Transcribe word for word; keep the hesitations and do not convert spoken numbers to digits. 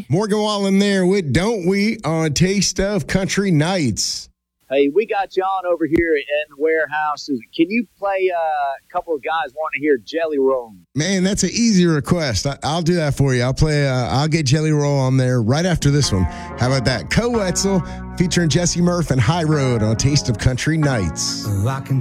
Morgan Wallen there with Don't We on Taste of Country Nights. Hey, we got you on over here in the warehouse. Can you play uh, a couple of guys want to hear Jelly Roll? Man, that's an easy request. I, I'll do that for you. I'll play. Uh, I'll get Jelly Roll on there right after this one. How about that? Co Wetzel featuring Jesse Murph and High Road on Taste of Country Nights. I can